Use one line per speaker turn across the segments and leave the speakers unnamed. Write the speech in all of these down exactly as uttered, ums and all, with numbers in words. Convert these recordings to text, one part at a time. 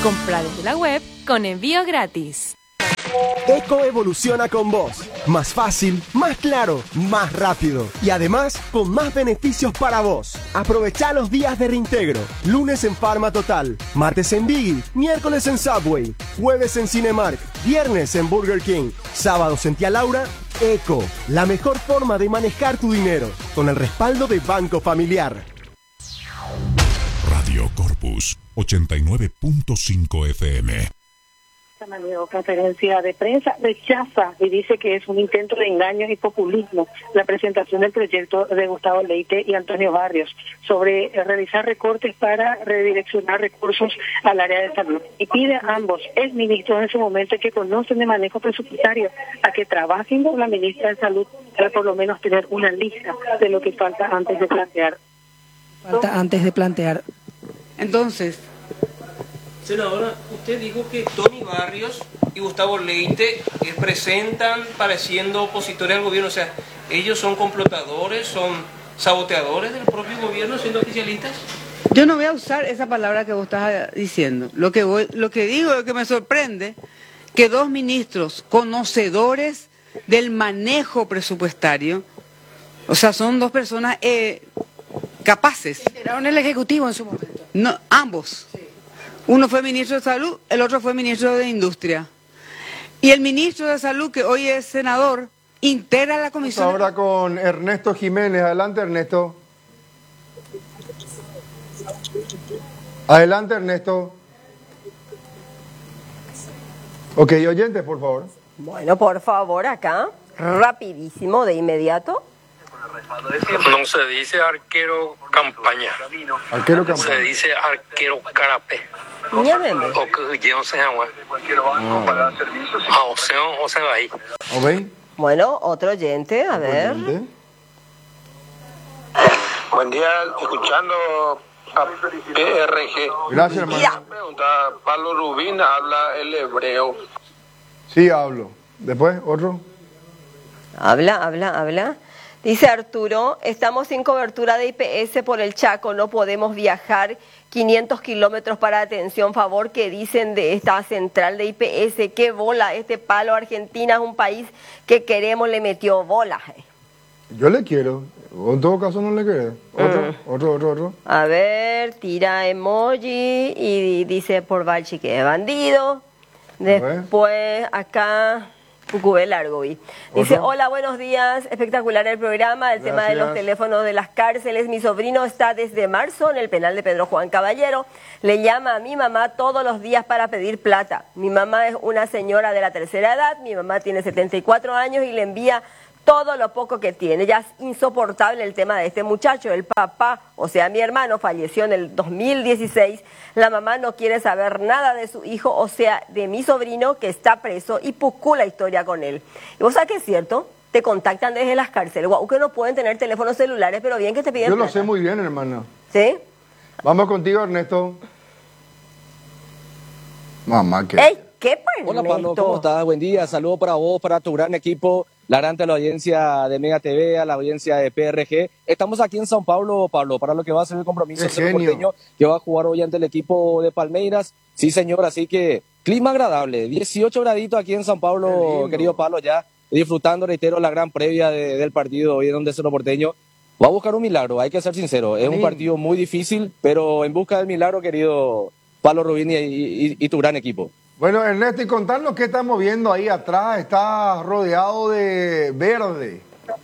Compra desde la web con envío gratis.
Eco evoluciona con vos. Más fácil, más claro, más rápido. Y además, con más beneficios para vos. Aprovechá los días de reintegro. Lunes en Farma Total. Martes en Biggie. Miércoles en Subway. Jueves en Cinemark. Viernes en Burger King. Sábados en Tía Laura. Eco, la mejor forma de manejar tu dinero. Con el respaldo de Banco Familiar.
Radio Corpus ochenta y nueve punto cinco F M.
Esta conferencia de prensa rechaza y dice que es un intento de engaño y populismo la presentación del proyecto de Gustavo Leite y Antonio Barrios sobre realizar recortes para redireccionar recursos al área de salud. Y pide a ambos exministros en su momento que conocen de manejo presupuestario a que trabajen con la ministra de Salud para por lo menos tener una lista de lo que falta antes de plantear.
Falta antes de plantear. Entonces,
senadora, usted dijo que Tony Barrios y Gustavo Leite eh, presentan pareciendo opositores al gobierno, o sea, ellos son complotadores, son saboteadores del propio gobierno siendo oficialistas.
yo no voy a usar esa palabra que vos estás diciendo. Lo que voy, lo que digo es que me sorprende que dos ministros conocedores del manejo presupuestario, o sea, son dos personas eh, capaces.
Integraron el Ejecutivo en su momento.
No, ambos. Sí. Uno fue ministro de Salud, el otro fue ministro de Industria. Y el ministro de Salud, que hoy es senador, integra la comisión.
Ahora con Ernesto Jiménez. Adelante, Ernesto. Adelante, Ernesto. Ok, oyentes, por favor.
Bueno, por favor, acá, rapidísimo, de inmediato.
No se dice arquero campaña.
Arquero campaña.
Se dice arquero carapé.
O
que yo se llama. Ah, o sea, o sea, ahí.
Ok.
Bueno, otro oyente, a ver.
Oyente.
Buen día, escuchando a P R G.
Gracias, hermano.
Pregunta, Pablo Rubín habla el hebreo.
Sí, hablo. Después, otro.
Habla, habla, habla. Dice Arturo, estamos sin cobertura de I P S por el Chaco, no podemos viajar quinientos kilómetros para atención. Favor, que dicen de esta central de I P S, qué bola, este palo. Argentina es un país que queremos, le metió bola.
Yo le quiero, en todo caso no le quiero. Otro, mm. otro, otro, otro.
A ver, tira emoji y dice por Balchi que es bandido. Después acá... Pucubé largo, vi. Dice, ¿Otra? Hola, buenos días, espectacular el programa, el Gracias. Tema de los teléfonos de las cárceles. Mi sobrino está desde marzo en el penal de Pedro Juan Caballero. Le llama a mi mamá todos los días para pedir plata. Mi mamá es una señora de la tercera edad, mi mamá tiene setenta y cuatro años y le envía todo lo poco que tiene. Ya es insoportable el tema de este muchacho. El papá, o sea, mi hermano, falleció en el dos mil dieciséis. La mamá no quiere saber nada de su hijo, o sea, de mi sobrino que está preso, y pucú la historia con él. Y vos sabés que es cierto, te contactan desde las cárceles. Guau, que no pueden tener teléfonos celulares, pero bien que te piden
Yo
plata.
lo sé muy bien, hermano.
¿Sí?
Vamos contigo, Ernesto. Mamá, ¿qué?
¡Ey! ¿Qué pues,
Hola, Pablo, ¿cómo estás? Buen día, saludos para vos, para tu gran equipo, la gran de la audiencia de Mega T V, a la audiencia de P R G. Estamos aquí en São Paulo, Pablo, para lo que va a ser el compromiso porteño, que va a jugar hoy ante el equipo de Palmeiras. Sí, señor, así que clima agradable, dieciocho graditos aquí en São Paulo, querido Pablo, ya disfrutando, reitero, la gran previa de, del partido hoy donde Cerro Porteño va a buscar un milagro, hay que ser sincero, es un partido muy difícil, pero en busca del milagro, querido Pablo Rubín y, y, y tu gran equipo.
Bueno, Ernesto, y contarnos qué estamos viendo ahí atrás. Está rodeado de verde.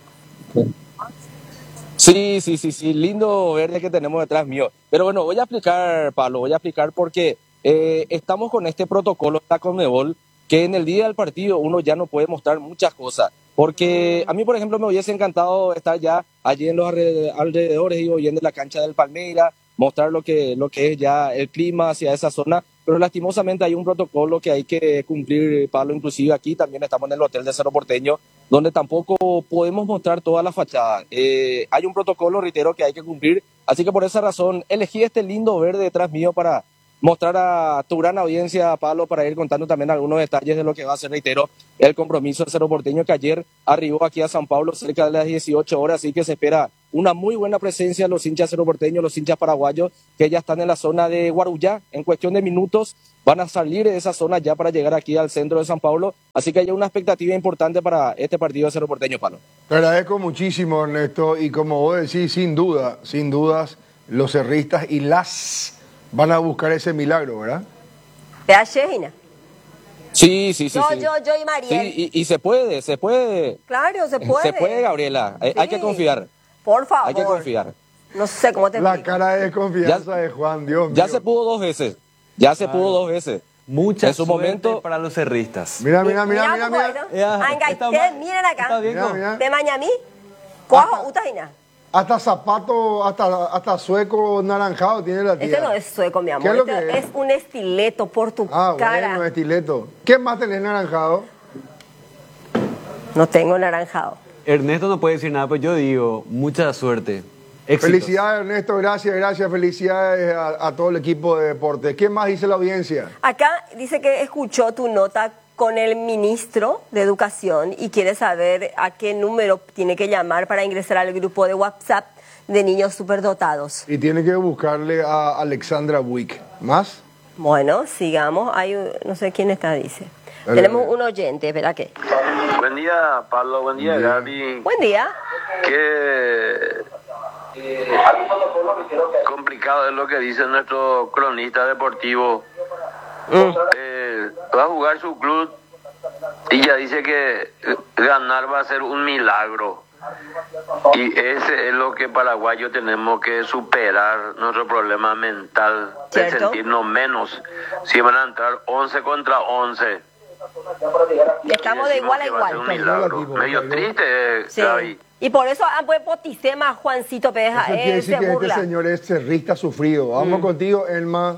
Sí, sí, sí, sí, lindo verde que tenemos detrás mío. Pero bueno, voy a explicar, Pablo, voy a explicar porque eh, estamos con este protocolo de la Conmebol, que en el día del partido uno ya no puede mostrar muchas cosas. Porque a mí, por ejemplo, me hubiese encantado estar ya allí en los alrededores, digo, yendo en la cancha del Palmeiras, mostrar lo que, lo que es ya el clima hacia esa zona. Pero lastimosamente hay un protocolo que hay que cumplir, Pablo, inclusive aquí también estamos en el hotel de Cerro Porteño, donde tampoco podemos mostrar toda la fachada. Eh, hay un protocolo, reitero, que hay que cumplir, así que por esa razón elegí este lindo verde detrás mío para mostrar a tu gran audiencia, Pablo, para ir contando también algunos detalles de lo que va a ser, reitero, el compromiso de Cerro Porteño, que ayer arribó aquí a San Pablo cerca de las dieciocho horas, así que se espera una muy buena presencia los hinchas aeroporteños, los hinchas paraguayos, que ya están en la zona de Guarujá. En cuestión de minutos van a salir de esa zona ya para llegar aquí al centro de San Paulo. Así que hay una expectativa importante para este partido de Cerro Porteño, Palo.
Te agradezco muchísimo, Ernesto, y como vos decís, sin duda, sin dudas, los cerristas y las van a buscar ese milagro, ¿verdad?
¿Te Gina?
Sí, sí, sí.
Yo,
sí.
yo, yo y Mariel.
Sí, y, y se puede, se puede.
Claro, se puede.
Se puede, Gabriela. Sí. Hay que confiar.
Por favor.
Hay que confiar.
No sé cómo te
La
explico.
cara de desconfianza
ya,
de Juan, Dios mío.
Ya se pudo dos veces. Ya se
claro.
pudo dos veces.
Mucha
en su
suerte
momento
para los cerristas.
Mira, mira, mira, mira, mira.
mira.
Ya,
Ay,
está
te-
mal.
miren acá.
Está bien,
Mira,
¿no?
mira.
De Mañami. Cojo, Utajina.
Hasta zapato, hasta, hasta sueco naranjado tiene la tía.
Este no es sueco, mi amor.
¿Qué es lo
Este
que es?
es un estileto por tu
Ah,
cara.
bueno, estileto. ¿Qué más tenés naranjado?
No tengo naranjado.
Ernesto no puede decir nada, pero yo digo, mucha suerte. Éxitos.
Felicidades, Ernesto, gracias, gracias, felicidades a, a todo el equipo de deporte. ¿Qué más dice la audiencia?
Acá dice que escuchó tu nota con el ministro de Educación y quiere saber a qué número tiene que llamar para ingresar al grupo de WhatsApp de niños superdotados.
Y tiene que buscarle a Alexandra Buick. ¿Más?
Bueno, sigamos. Hay, un- no sé quién está, dice.
El-
Tenemos un oyente, espera que.
Buen día, Pablo. Buen día, Gaby.
Buen día.
Qué complicado es lo que dice nuestro cronista deportivo. Eh, va a jugar su club y ya dice que eh, ganar va a ser un milagro. Y ese es lo que paraguayos tenemos que superar, nuestro problema mental de
¿Cierto?
sentirnos menos. Si van a entrar once contra once.
Estamos de igual a
Que va ser
igual.
un milagro. Medio triste,
Sí.
Gaby.
Y por eso han pues poticema Juancito Pérez.
Eso quiere
Él
decir
se
que
burla.
este señor es cerrista sufrido. Vamos contigo, Elma.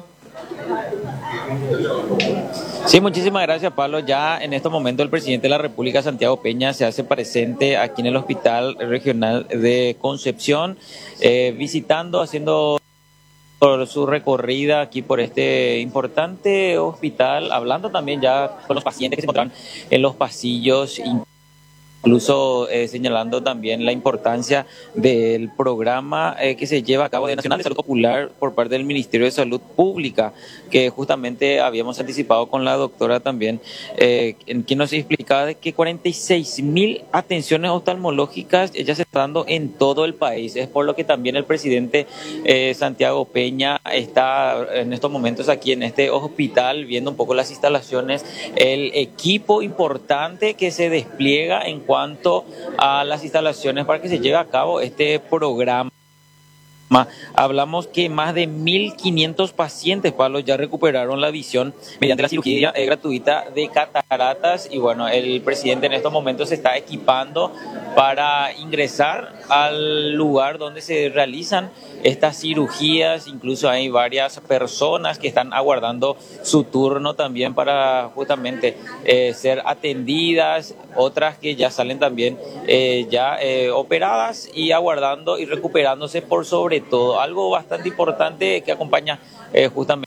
Sí, muchísimas gracias, Pablo. Ya en estos momentos el presidente de la República, Santiago Peña, se hace presente aquí en el Hospital Regional de Concepción, eh, visitando, haciendo por su recorrida aquí por este importante hospital, hablando también ya con los pacientes que se encontraban en los pasillos, incluso eh, señalando también la importancia del programa eh, que se lleva a cabo de Nacional de Salud Popular por parte del Ministerio de Salud Pública, que justamente habíamos anticipado con la doctora también, eh, en quien nos explicaba de que cuarenta y seis mil atenciones oftalmológicas ya se están dando en todo el país. Es por lo que también el presidente eh, Santiago Peña está en estos momentos aquí en este hospital viendo un poco las instalaciones, el equipo importante que se despliega en cuanto a las instalaciones para que se lleve a cabo este programa. Hablamos que más de mil quinientos pacientes, Pablo, ya recuperaron la visión mediante la cirugía eh, gratuita de cataratas y bueno, el presidente en estos momentos se está equipando para ingresar al lugar donde se realizan estas cirugías. Incluso hay varias personas que están aguardando su turno también para justamente eh, ser atendidas, otras que ya salen también eh, ya eh, operadas y aguardando y recuperándose por sobre todo. Algo bastante importante que acompaña eh, justamente.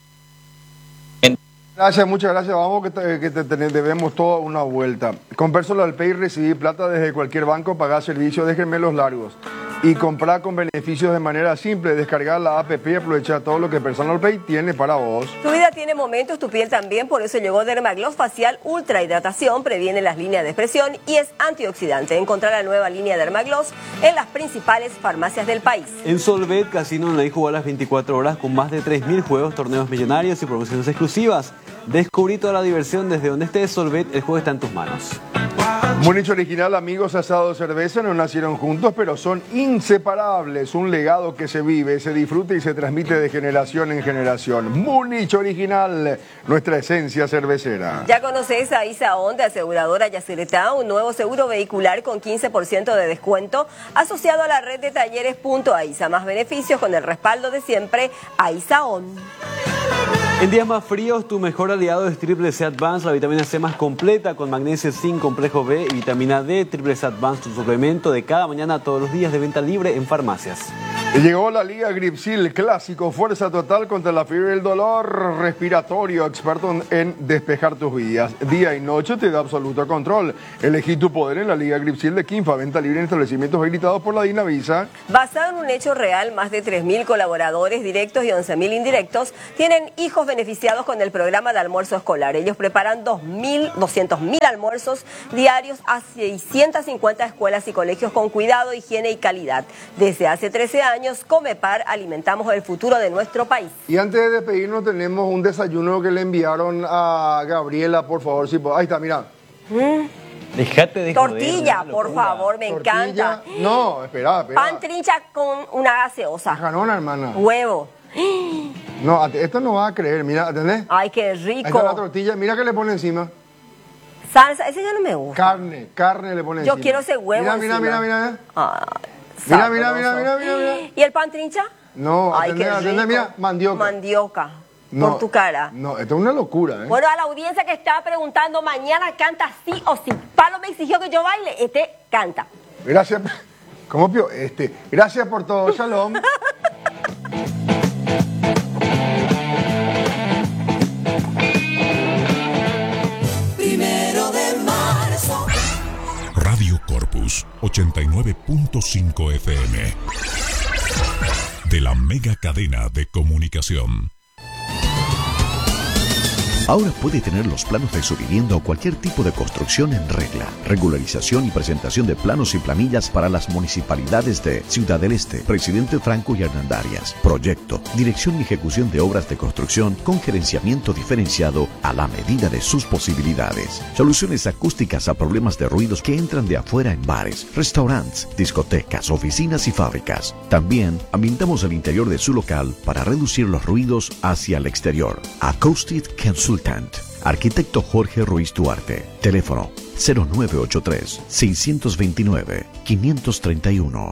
Gracias, muchas gracias. Vamos que te, que te tenés- debemos toda una vuelta. Con Personal Pay recibí plata desde cualquier banco, pagar servicios de gemelos largos y comprar con beneficios de manera simple. Descargar la app y aprovechar todo lo que Personal Pay tiene para vos.
Tu vida tiene momentos, tu piel también, por eso llegó Dermagloss Facial Ultra Hidratación, previene las líneas de expresión y es antioxidante. Encontrar la nueva línea Dermagloss en las principales farmacias del país.
En Solvet, Casino Online jugó a las veinticuatro horas con más de tres mil juegos, torneos millonarios y promociones exclusivas. Descubrí toda la diversión desde donde estés. Solvet, el juego está en tus manos.
Múnich Original, amigos asado cerveza, no nacieron juntos, pero son inseparables. Un legado que se vive, se disfruta y se transmite de generación en generación. Múnich Original, nuestra esencia cervecera.
Ya conoces a Isaon de Aseguradora Yacyretá, un nuevo seguro vehicular con quince por ciento de descuento asociado a la red de talleres Punto Aiza. Más beneficios con el respaldo de siempre a Isaon.
En días más fríos, tu mejor aliado es Triple C Advance, la vitamina C más completa con magnesio, zinc, complejo B y vitamina D. Triple C Advance, tu suplemento de cada mañana todos los días de venta libre en farmacias.
Llegó la Liga Gripsil Clásico, fuerza total contra la fiebre y el dolor respiratorio, experto en, en despejar tus vías. Día y noche te da absoluto control. Elegí tu poder en la Liga Gripsil de Quimfa, venta libre en establecimientos habilitados por la Dinavisa.
Basado en un hecho real, más de tres mil colaboradores directos y once mil indirectos tienen hijos beneficiados con el programa de almuerzo escolar. Ellos preparan dos mil, doscientos mil almuerzos diarios a seiscientas cincuenta escuelas y colegios con cuidado, higiene y calidad. Desde hace trece años, Comepar, alimentamos el futuro de nuestro país.
Y antes de despedirnos tenemos un desayuno que le enviaron a Gabriela, por favor. Si ahí está, mira.
¿Mm?
Déjate de
Tortilla,
joder,
por favor, me
Tortilla.
encanta.
No, espera, espera.
Pan trincha con una gaseosa.
Janona, hermana.
Huevo.
No, esto no va a creer, mira, ¿entendés?
Ay, qué
Ahí
rico.
está la tortilla, mira que le pone encima.
Salsa, ese ya no me gusta.
Carne, carne le pone
Yo
encima.
quiero ese huevo
Mira, mira,
encima.
mira, mira.
Ay,
Mira, mira, mira,
sabroso.
mira, mira, mira.
¿Y el pan trincha?
No,
Ay,
atendé,
qué
atendé,
rico.
mira, mandioca.
Mandioca.
No,
por tu cara.
No, esto es una locura, ¿eh?
Bueno, a la audiencia que estaba preguntando, mañana canta sí o sí. Palo me exigió que yo baile, este canta.
Gracias. ¿Cómo pio? Este, gracias por todo, shalom.
Primero de marzo.
Radio Corpus ochenta y nueve punto cinco F M. De la mega cadena de comunicación.
Ahora puede tener los planos de su vivienda o cualquier tipo de construcción en regla. Regularización y presentación de planos y planillas para las municipalidades de Ciudad del Este, Presidente Franco y Hernandarias. Proyecto, dirección y ejecución de obras de construcción con gerenciamiento diferenciado a la medida de sus posibilidades. Soluciones acústicas a problemas de ruidos que entran de afuera en bares, restaurantes, discotecas, oficinas y fábricas. También ambientamos el interior de su local para reducir los ruidos hacia el exterior. Acoustic Consultant. Arquitecto Jorge Ruiz Duarte. Teléfono cero nueve ocho tres, seis dos nueve, cinco tres uno.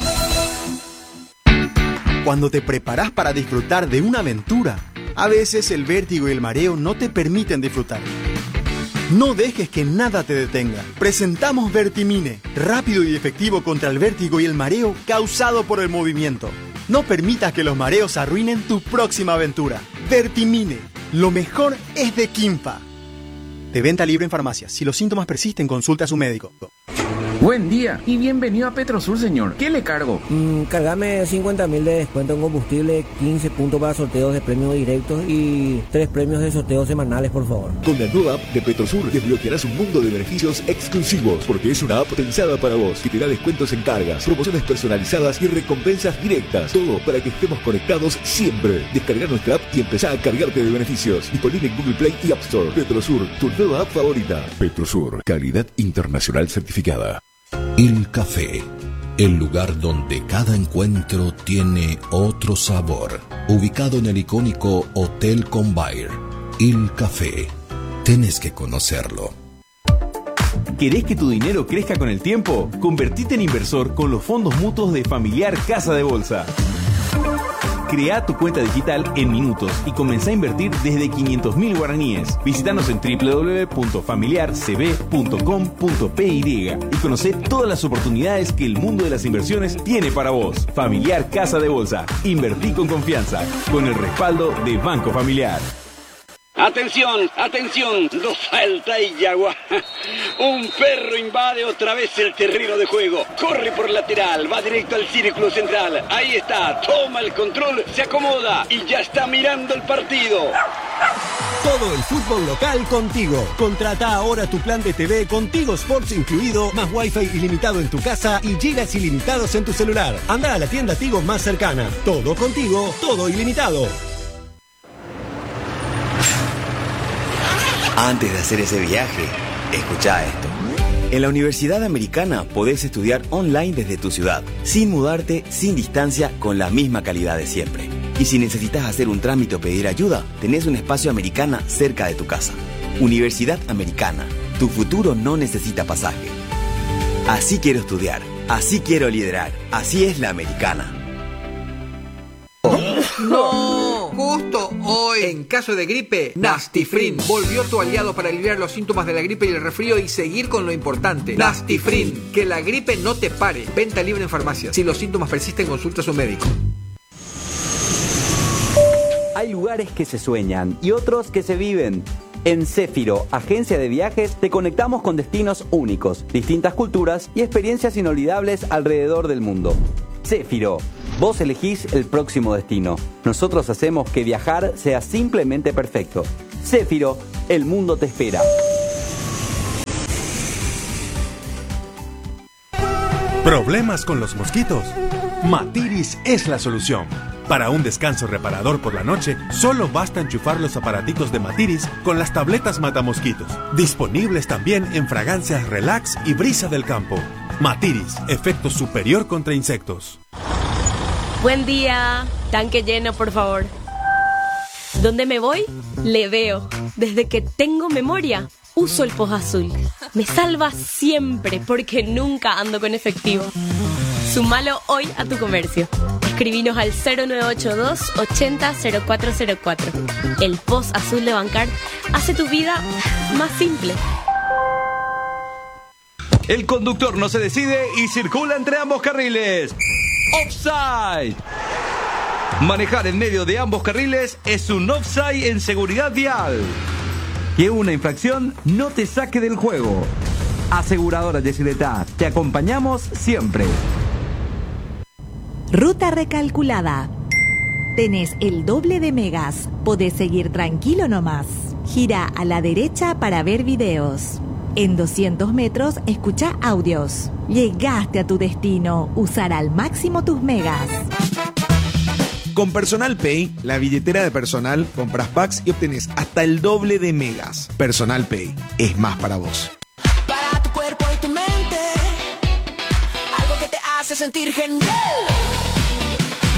Cuando te preparas para disfrutar de una aventura, a veces el vértigo y el mareo no te permiten disfrutar. No dejes que nada te detenga. Presentamos Vertimine, rápido y efectivo contra el vértigo y el mareo causado por el movimiento. No permitas que los mareos arruinen tu próxima aventura. Vertimine, lo mejor es de Quimfa. De venta libre en farmacias. Si los síntomas persisten, consulte a su médico.
Buen día y bienvenido a Petrosur, señor. ¿Qué le cargo?
Mm, cargame cincuenta mil de descuento en combustible, quince puntos para sorteos de premios directos y tres premios de sorteos semanales, por favor.
Con la nueva app de Petrosur desbloquearás un mundo de beneficios exclusivos, porque es una app pensada para vos, que te da descuentos en cargas, promociones personalizadas y recompensas directas. Todo para que estemos conectados siempre. Descarga nuestra app y empezá a cargarte de beneficios. Disponible en Google Play y App Store. Petrosur, tu nueva app favorita.
Petrosur, calidad internacional certificada. El café, el lugar donde cada encuentro tiene otro sabor. Ubicado en el icónico Hotel Convair. El café, tenés que conocerlo.
¿Querés que tu dinero crezca con el tiempo? Convertite en inversor con los fondos mutuos de Familiar Casa de Bolsa. Crea tu cuenta digital en minutos y comenzá a invertir desde quinientos mil guaraníes. Visítanos en doble u doble u doble u punto familiar c b punto com punto p y y conocé todas las oportunidades que el mundo de las inversiones tiene para vos. Familiar Casa de Bolsa. Invertí con confianza, con el respaldo de Banco Familiar.
Atención, atención, no falta y yagua. Un perro invade otra vez el terreno de juego. Corre por lateral, va directo al círculo central. Ahí está, toma el control, se acomoda y ya está mirando el partido.
Todo el fútbol local contigo. Contrata ahora tu plan de T V Contigo Sports incluido, más wifi ilimitado en tu casa y gigas ilimitados en tu celular. Anda a la tienda Tigo más cercana. Todo contigo, todo ilimitado.
Antes de hacer ese viaje, escucha esto. En la Universidad Americana podés estudiar online desde tu ciudad, sin mudarte, sin distancia, con la misma calidad de siempre. Y si necesitas hacer un trámite o pedir ayuda, tenés un espacio Americana cerca de tu casa. Universidad Americana, tu futuro no necesita pasaje. Así quiero estudiar, así quiero liderar, así es la Americana.
¡No!
No, justo hoy. En caso de gripe, Nastifrin volvió tu aliado para aliviar los síntomas de la gripe y el resfrío y seguir con lo importante. Nastifrin, que la gripe no te pare. Venta libre en farmacias. Si los síntomas persisten, consulta a su médico.
Hay lugares que se sueñan y otros que se viven. En Céfiro, agencia de viajes, te conectamos con destinos únicos, distintas culturas y experiencias inolvidables alrededor del mundo. Céfiro, vos elegís el próximo destino. Nosotros hacemos que viajar sea simplemente perfecto. Céfiro, el mundo te espera.
¿Problemas con los mosquitos? Matiris es la solución. Para un descanso reparador por la noche, solo basta enchufar los aparatitos de Matiris con las tabletas matamosquitos. Disponibles también en fragancias Relax y Brisa del Campo. Matiris, efecto superior contra insectos.
Buen día. Tanque lleno, por favor. ¿Dónde me voy? Le veo. Desde que tengo memoria, uso el Post Azul. Me salva siempre porque nunca ando con efectivo. Sumalo hoy a tu comercio. Escribinos al cero nueve ocho dos ochenta cero cuatro cero cuatro. El Post Azul de Bancar hace tu vida más simple.
El conductor no se decide y circula entre ambos carriles. ¡Offside! Manejar en medio de ambos carriles es un offside en seguridad vial. Que una infracción no te saque del juego. Aseguradora Yesileta, te acompañamos siempre.
Ruta recalculada. Tenés el doble de megas. Podés seguir tranquilo nomás. Gira a la derecha para ver videos. En doscientos metros, escucha audios. Llegaste a tu destino. Usar al máximo tus megas.
Con Personal Pay, la billetera de personal, compras packs y obtenés hasta el doble de megas. Personal Pay es más para vos.
Para tu cuerpo y tu mente, algo que te hace sentir genial.